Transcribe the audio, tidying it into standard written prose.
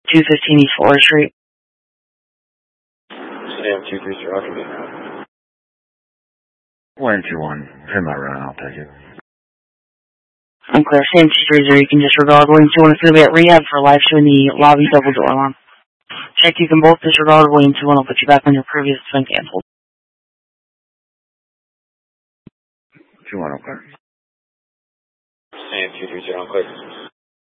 215 East Florida Street. Sam 230, how can we help? Lane 21. Hit my run, I'll take it. Unclear. Sam 230, you can disregard. Lane 21 is going to be at rehab for life showing the lobby double door alarm. Check, you can both disregard. Lane 21 will put you back on your previous. It's been canceled. 21, okay. Sam 230, unclear.